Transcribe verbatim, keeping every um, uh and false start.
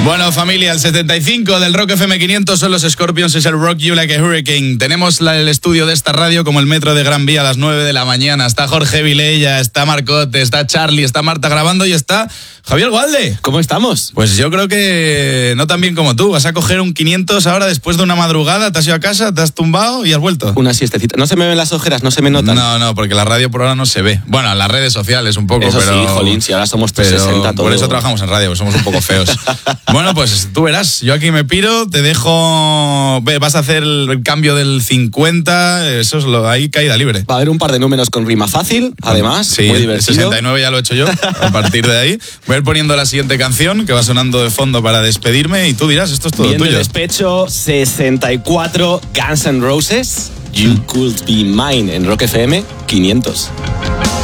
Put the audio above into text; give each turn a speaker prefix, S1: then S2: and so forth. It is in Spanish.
S1: Bueno, familia, el setenta y cinco del Rock F M quinientos son los Scorpions, es el Rock You Like a Hurricane. Tenemos la, el estudio de esta radio como el metro de Gran Vía a las nueve de la mañana. Está Jorge Vilella, está Marcote, está Charlie, está Marta grabando y está Javier Gualde.
S2: ¿Cómo estamos?
S1: Pues yo creo que no tan bien como tú. Vas a coger un quinientos ahora después de una madrugada, te has ido a casa, te has tumbado y has vuelto.
S2: Una siestecita. No se me ven las ojeras, no se me notan.
S1: No, no, porque la radio por ahora no se ve. Bueno, en las redes sociales un poco,
S2: eso
S1: pero...
S2: sí, jolín, si ahora somos trescientos sesenta todo.
S1: Por eso trabajamos en radio, porque somos un poco feos. Bueno, pues tú verás, yo aquí me piro, te dejo... Ve, vas a hacer el cambio del cincuenta, eso es lo... Ahí caída libre.
S2: Va a haber un par de números con rima fácil, además,
S1: sí,
S2: muy divertido.
S1: El sesenta y nueve ya lo he hecho yo, a partir de ahí. Voy a ir poniendo la siguiente canción, que va sonando de fondo para despedirme, y tú dirás, esto es todo
S2: Bien
S1: tuyo.
S2: De despecho, sesenta y cuatro, Guns N' Roses, You Could Be Mine, en Rock F M quinientos.